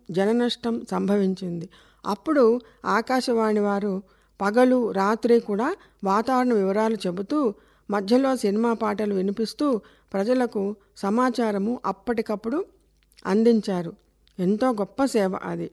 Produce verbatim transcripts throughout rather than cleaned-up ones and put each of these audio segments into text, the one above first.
జననష్టం సంభవించింది. అప్పుడు ఆకాశవాణి వారు పగలు రాత్రి కూడా వాతావరణ వివరాలు చెబుతూ మధ్యలో సినిమా పాటలు వినిపిస్తూ ప్రజలకు సమాచారము అప్పటికప్పుడు అందించారు. ఎంతో గొప్ప సేవ అది.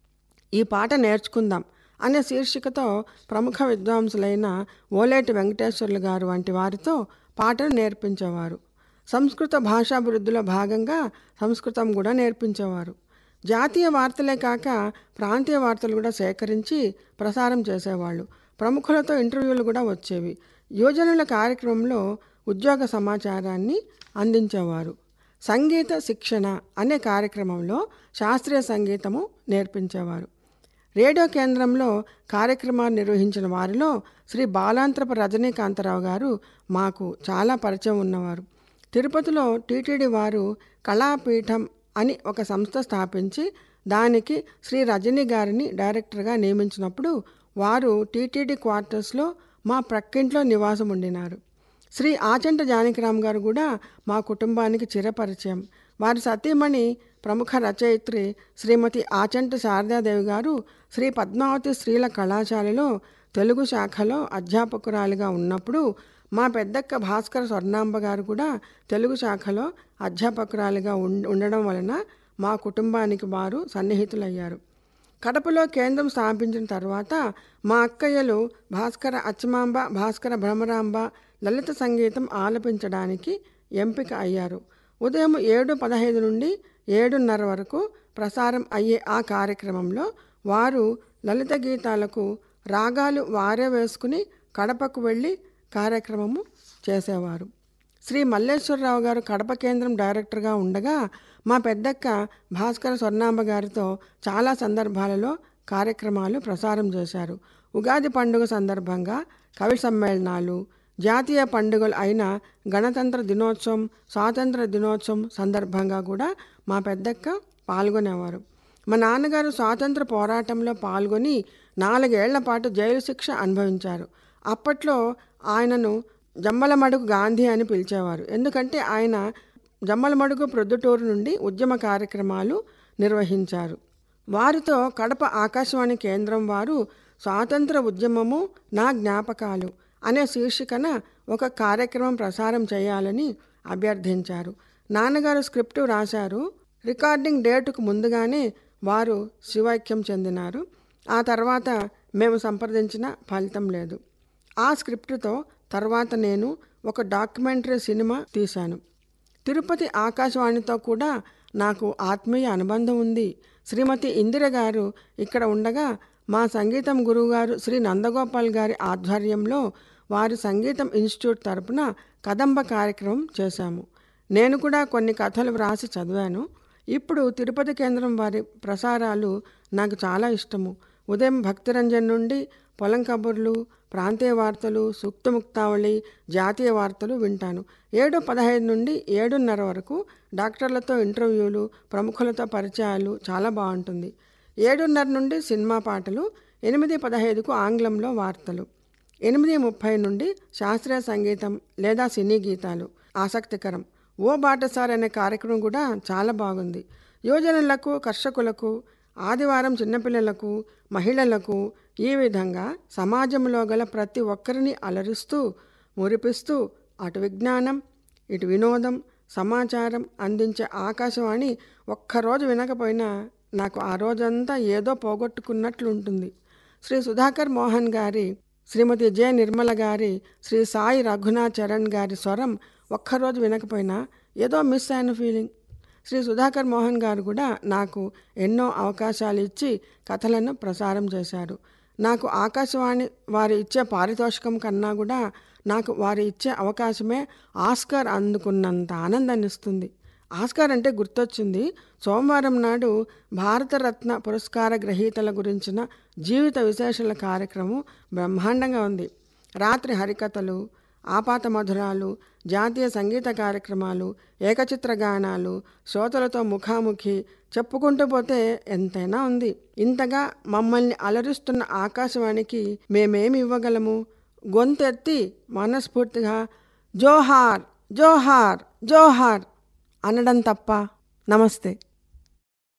ఈ పాట నేర్చుకుందాం అనే శీర్షికతో ప్రముఖ విద్వాంసులైన ఓలేటి వెంకటేశ్వర్లు గారు వంటి వారితో పాటలు నేర్పించేవారు. సంస్కృత భాషాభివృద్ధిలో భాగంగా సంస్కృతం కూడా నేర్పించేవారు. జాతీయ వార్తలే కాక ప్రాంతీయ వార్తలు కూడా సేకరించి ప్రసారం చేసేవాళ్ళు. ప్రముఖులతో ఇంటర్వ్యూలు కూడా వచ్చేవి. యువజనుల కార్యక్రమంలో ఉద్యోగ సమాచారాన్ని అందించేవారు. సంగీత శిక్షణ అనే కార్యక్రమంలో శాస్త్రీయ సంగీతము నేర్పించేవారు. రేడియో కేంద్రంలో కార్యక్రమాలు నిర్వహించిన వారిలో శ్రీ బాలాంత్రపు రజనీకాంతరావు గారు మాకు చాలా పరిచయం ఉన్నవారు. తిరుపతిలో టీటీడీ వారు కళాపీఠం అని ఒక సంస్థ స్థాపించి దానికి శ్రీ రజనీ గారిని డైరెక్టర్గా నియమించినప్పుడు వారు టీటీడీ క్వార్టర్స్లో మా ప్రక్కింట్లో నివాసం ఉండినారు. శ్రీ ఆచంట జానకిరామ్ గారు కూడా మా కుటుంబానికి చిరపరిచయం. వారి సతీమణి ప్రముఖ రచయిత్రి శ్రీమతి ఆచంట శారదాదేవి గారు శ్రీ పద్మావతి స్త్రీల కళాశాలలో తెలుగు శాఖలో అధ్యాపకురాలిగా ఉన్నప్పుడు మా పెద్దక్క భాస్కర స్వర్ణాంబ గారు కూడా తెలుగు శాఖలో అధ్యాపకురాలిగా ఉండడం వలన మా కుటుంబానికి వారు సన్నిహితులయ్యారు. కడపలో కేంద్రం స్థాపించిన తర్వాత మా అక్కయ్యలు భాస్కర అచ్చమాంబ, భాస్కర భ్రమరాంబ లలిత సంగీతం ఆలపించడానికి ఎంపిక అయ్యారు. ఉదయం ఏడు పదహైదు నుండి ఏడున్నర వరకు ప్రసారం అయ్యే ఆ కార్యక్రమంలో వారు లలిత గీతాలకు రాగాలు వారే వేసుకుని కడపకు వెళ్ళి కార్యక్రమము చేసేవారు. శ్రీ మల్లేశ్వరరావు గారు కడప కేంద్రం డైరెక్టర్గా ఉండగా మా పెద్దక్క భాస్కర స్వర్ణాంబ గారితో చాలా సందర్భాలలో కార్యక్రమాలు ప్రసారం చేశారు. ఉగాది పండుగ సందర్భంగా కవి సమ్మేళనాలు, జాతీయ పండుగలు అయిన గణతంత్ర దినోత్సవం, స్వాతంత్ర దినోత్సవం సందర్భంగా కూడా మా పెద్దక్క పాల్గొనేవారు. మా నాన్నగారు స్వాతంత్ర పోరాటంలో పాల్గొని నాలుగేళ్ల పాటు జైలు శిక్ష అనుభవించారు. అప్పట్లో ఆయనను జమ్మలమడుగు గాంధీ అని పిలిచేవారు. ఎందుకంటే ఆయన జమ్మలమడుగు ప్రొద్దుటూరు నుండి ఉద్యమ కార్యక్రమాలు నిర్వహించారు. వారితో కడప ఆకాశవాణి కేంద్రం వారు స్వాతంత్ర ఉద్యమము నా జ్ఞాపకాలు అనే శీర్షికన ఒక కార్యక్రమం ప్రసారం చేయాలని అభ్యర్థించారు. నాన్నగారు స్క్రిప్టు రాశారు. రికార్డింగ్ డేటుకు ముందుగానే వారు శివైక్యం చెందినారు. ఆ తర్వాత మేము సంప్రదించిన ఫలితం లేదు. ఆ స్క్రిప్టుతో తర్వాత నేను ఒక డాక్యుమెంటరీ సినిమా తీశాను. తిరుపతి ఆకాశవాణితో కూడా నాకు ఆత్మీయ అనుబంధం ఉంది. శ్రీమతి ఇందిర గారు ఇక్కడ ఉండగా మా సంగీతం గురువుగారు శ్రీ నందగోపాల్ గారి ఆధ్వర్యంలో వారి సంగీతం ఇన్స్టిట్యూట్ తరపున కదంబ కార్యక్రమం చేశాము. నేను కూడా కొన్ని కథలు వ్రాసి చదివాను. ఇప్పుడు తిరుపతి కేంద్రం వారి ప్రసారాలు నాకు చాలా ఇష్టము. ఉదయం భక్తిరంజన్ నుండి పొలం కబుర్లు, ప్రాంతీయ వార్తలు, సూక్తముక్తావళి, జాతీయ వార్తలు వింటాను. ఏడు పదహైదు నుండి ఏడున్నర వరకు డాక్టర్లతో ఇంటర్వ్యూలు, ప్రముఖులతో పరిచయాలు చాలా బాగుంటుంది. ఏడున్నర నుండి సినిమా పాటలు, ఎనిమిది పదహైదుకు ఆంగ్లంలో వార్తలు, ఎనిమిది ముప్పై నుండి శాస్త్రీయ సంగీతం లేదా సినీ గీతాలు ఆసక్తికరం. ఓ బాటసార్ అనే కార్యక్రమం కూడా చాలా బాగుంది. యువజనులకు, కర్షకులకు, ఆదివారం చిన్నపిల్లలకు, మహిళలకు ఈ విధంగా సమాజంలో గల ప్రతి ఒక్కరిని అలరిస్తూ మురిపిస్తూ అటు విజ్ఞానం ఇటు వినోదం సమాచారం అందించే ఆకాశవాణి ఒక్కరోజు వినకపోయినా నాకు ఆ రోజంతా ఏదో పోగొట్టుకున్నట్లు ఉంటుంది. శ్రీ సుధాకర్ మోహన్ గారి, శ్రీమతి జె నిర్మల గారి, శ్రీ సాయి రఘునాథ్ చరణ్ గారి స్వరం ఒక్కరోజు వినకపోయినా ఏదో మిస్ అయిన ఫీలింగ్. శ్రీ సుధాకర్ మోహన్ గారు కూడా నాకు ఎన్నో అవకాశాలు ఇచ్చి కథలను ప్రసారం చేశారు. నాకు ఆకాశవాణి వారు ఇచ్చే పారితోషికం కన్నా కూడా నాకు వారు ఇచ్చే అవకాశమే ఆస్కార్ అందుకున్నంత ఆనందాన్ని ఇస్తుంది. ఆస్కార్ అంటే గుర్తొచ్చింది. సోమవారం నాడు భారతరత్న పురస్కార గ్రహీతల గురించిన జీవిత విశేషాల కార్యక్రమం బ్రహ్మాండంగా ఉంది. రాత్రి హరికథలు, ఆపాత మధురాలు, జాతీయ సంగీత కార్యక్రమాలు, ఏకచిత్ర గానాలు, శ్రోతలతో ముఖాముఖి, చెప్పుకుంటూ పోతే ఎంతైనా ఉంది. ఇంతగా మమ్మల్ని అలరిస్తున్న ఆకాశవాణికి మేమేమి ఇవ్వగలము? గొంతెత్తి మనస్ఫూర్తిగా జోహార్ జోహార్ జోహార్ అనడం తప్ప. నమస్తే.